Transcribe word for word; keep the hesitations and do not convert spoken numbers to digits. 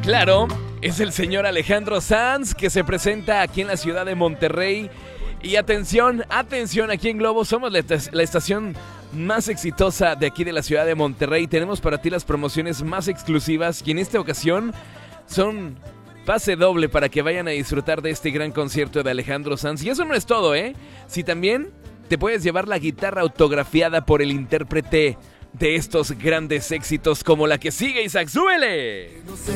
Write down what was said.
Claro, es el señor Alejandro Sanz, que se presenta aquí en la ciudad de Monterrey. Y atención, atención, aquí en Globo somos la, la estación más exitosa de aquí de la ciudad de Monterrey. Tenemos para ti las promociones más exclusivas y en esta ocasión son pase doble para que vayan a disfrutar de este gran concierto de Alejandro Sanz. Y eso no es todo, ¿eh? Si también te puedes llevar la guitarra autografiada por el intérprete de estos grandes éxitos como la que sigue, Isaac, ¡súbele!